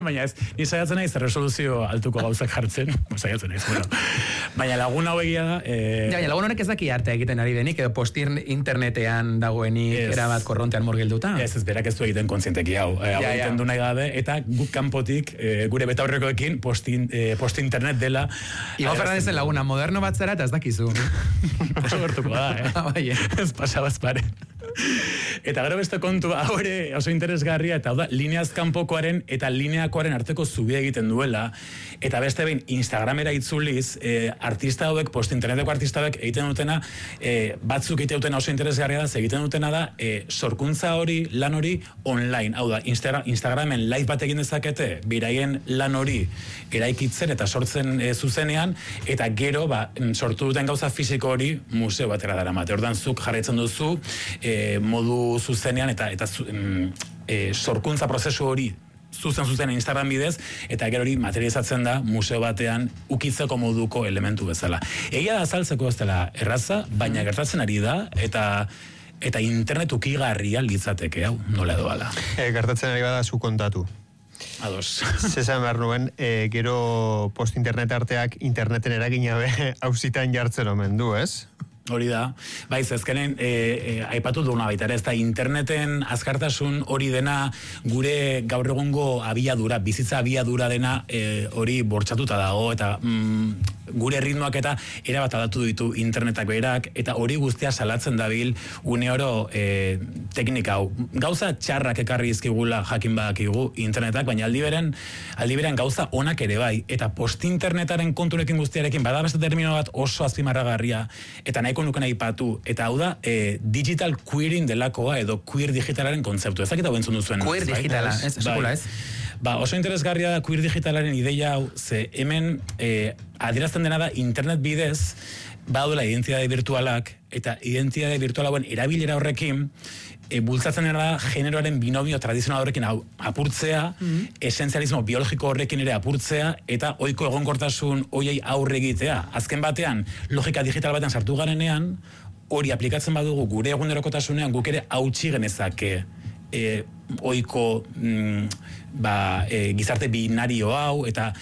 Baina ez, ni saiatzen naiz resoluzio altuko gauzak jartzen, saiatzen naiz, bueno. Baina lagun hau egia da... Baina lagun honek ez daki arte egiten ari denik, edo postir internetean dagoenik erabat korrontean murgilduta? Ez, berak ez du egiten kontzienteki hau. Hau egiten du nahi gabe, eta guk kanpotik, gure betaurrekoekin, post internet dela... Igo Ferranezen laguna, moderno bat zara eta ez dakizu. Oso gertuko da, Ez pasabaz pare. Eta gero beste kontu, hau ere oso interesgarria, eta hau da, lineaz kanpokoaren eta lineakoaren arteko zubia egiten duela, eta beste behin Instagramera itzuliz, artista hauek, post-interneteko artista hauek egiten dutena, batzuk egiten dutena oso interesgarria da, egiten dutena da, sorkuntza hori, lan hori, online. Hau da, Instagramen live bat egin dezakete, biraien lan hori eraikitzen eta sortzen zuzenean, eta gero, sortu duten gauza fisiko hori museo batera dara mate. Ordan zuk jarraitzen duzu, modu zuzenean eta sorkuntza prozesu hori zuzen Instagram bidez, eta gero hori materializatzen da museo batean ukitzeko moduko elementu bezala. Egia da azaltzeko ez dela erraza, baina gertatzen ari da, eta internet ukigarria litzateke, hau, nola doala. Gertatzen ari bada zu kontatu. Ados. Zesan behar nuen, gero post-internet arteak interneten eragina hausitan jartzen omen du, ez? Hori da, zezkenen aipatu duguna baita ere, ez da interneten azkartasun hori dena gure gaur egungo abiadura, bizitza abiadura dena hori bortxatuta dago, eta gure ritmoak eta erabat aldatu ditu internetak berak, eta hori guztia salatzen dabil une oro teknika hau. Gauza txarrak ekarri izkigula jakin badakigu internetak, baina aldi beren gauza onak ere bai, eta post-internetaren konturekin guztiarekin bada beste termino bat oso azpimarragarria, eta nahiko nuken aipatu, eta hau da digital queering delakoa edo queer digitalaren kontzeptu. Ezakit hau entzun duzuen. Queer digitala, ez? Esukula, ez? Oso interesgarria da queer digitalaren ideia hau, ze hemen adierazten dena da internet bidez baduela identitate virtualak, eta identitate virtual hauen erabilera horrekin bultzatzen dena da generoaren binomio tradizional horrekin apurtzea, esentzialismo biologiko horrekin ere apurtzea, eta ohiko egonkortasun hoiei aurre egitea. Azken batean, logika digital batean sartu garenean, hori aplikatzen badugu gure egunerokotasunean guk ere hautsi genezake ohiko gizarte binario hau eta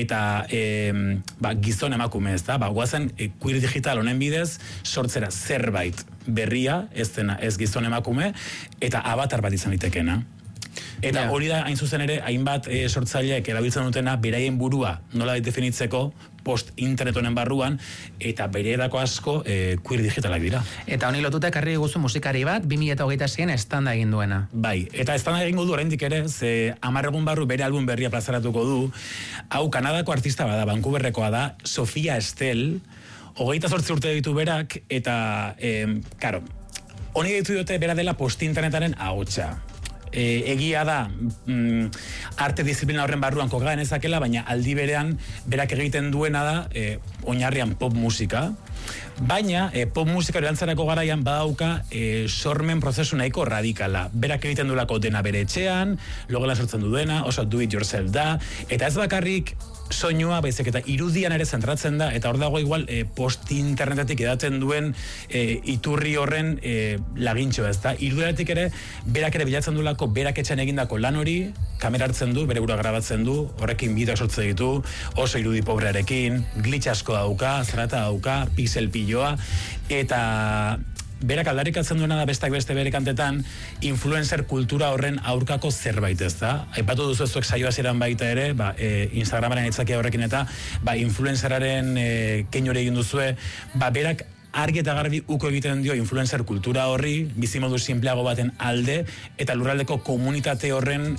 gizon emakume, ez da? Guazen queer digital honen bidez sortzera zerbait berria, ez gizon emakume, eta avatar bat izan litekena. Eta hori da, hain zuzen ere, hainbat sortzaileek erabiltzen dutena beraien burua nola definitzeko post-internet honen barruan, eta bereerako asko queer digitalak dira. Eta honi lotuta ekarri guzu musikari bat, 2026an estanda egin duena. Bai, eta estanda egingo du oraindik ere, ze 10 egun barru bere album berria plazaratuko du. Hau, Kanadako artista bada, Vancouverrekoa da, Sofia Estelle, 28 urte ditu berak, eta, karo, honi ditu dute bera dela post-internetaren ahotsa. Egia da arte disiplina horren barruan koka genezakela, baina aldi berean berak egiten duena da oinarrian pop musika, baina pop musika erantzarako garaian badauka sormen prozesu nahiko radikala. Berak egiten duelako dena bere etxean, logela sortzen du dena, oso do it yourself da, eta ez bakarrik soinua, baizik eta irudian ere zentratzen da, eta hor dago igual post-internetetik edaten duen iturri horren lagintxo, ez da? Irudiatik ere, berak ere bilatzen duelako, berak etxan egindako lan hori, kamera hartzen du, bere gura grabatzen du, horrekin bideoak sortzen ditu, oso irudi pobrearekin, glitch asko dauka, zarata dauka, pixel piloa, eta berak aldarrikatzen duena da bestak beste bere kantetan influencer kultura horren aurkako zerbait, ez da? Aipatu duzu zuek saioa hasieran baita ere, Instagramaren aitzakia horrekin eta influenceraren keinu egin duzue, berak argi eta garbi uko egiten dio influencer kultura horri, bizimodu sinpleago baten alde, eta lurraldeko komunitate horren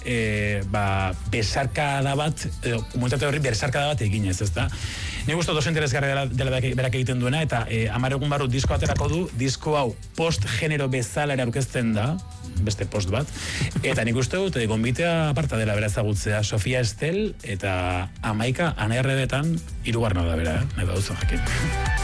besarkada bat, komunitate horri besarkada bat eginez, ez da? Nik uste oso interesgarria dela berak egiten duena, eta 10 egun barru disko aterako du, disko hau post-genero bezala ere aurkezten da, beste post bat, eta nik uste dut, gonbitea aparta dela bera ezagutzea, Sofia Estelle, eta 11 ANRB-etan 3. da bera, nahi baduzu jakin.